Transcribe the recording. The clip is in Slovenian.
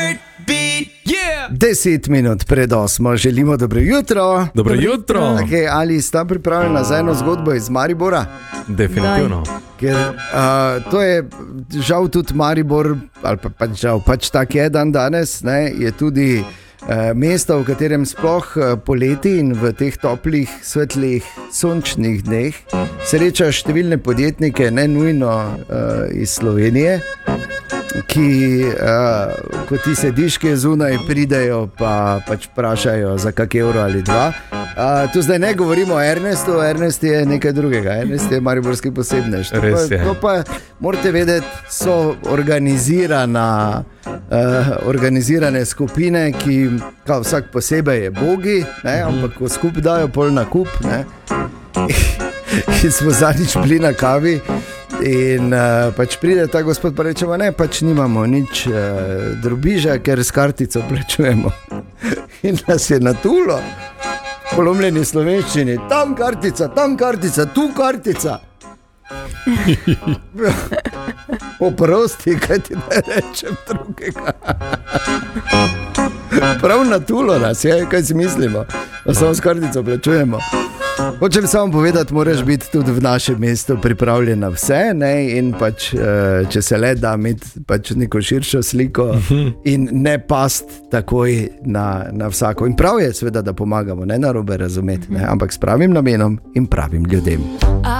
10 minut pred 8 želimo dobro jutro. Dobro jutro. Okay, ali sta pripravljena za eno zgodbo iz Maribora? Definitivno. Ker to je žal tudi Maribor, ali pač žal, pač tak je dan danes, ne, je tudi mesto, v katerem sploh poleti in v teh toplih, svetlih, sončnih dneh srečaš številne podjetnike, ne nujno iz Slovenije, ki, ko ti sediš kje zunaj, pridejo pa pač vprašajo za kak evro ali dva. Tu zdaj ne govorimo o Ernestu, Ernest je nekaj drugega, Ernest je mariborski posebnež. To pa morate vedeti, so organizirane skupine, ki kao vsak posebej je bogi, ne, ampak ko skupaj dajo pol na kup, ne. In smo zadnjič bili na kavi in pač pride ta gospod pa rečemo, ne, pač nimamo nič drobiža, ker s kartico plačujemo. In nas je natulo, polomljeni slovenščini, tam kartica, tu kartica. Oprosti, kaj ti ne rečem drugega. Prav natulo nas je, kaj si mislimo, da samo s kartico plačujemo. Hočem samo povedati, moraš biti tudi v našem mestu pripravljen na vse, ne? In pač, če se le da imeti pač neko širšo sliko in ne past takoj na vsako. In prav je seveda, da pomagamo, ne narobe razumeti, ne? Ampak s pravim namenom in pravim ljudem.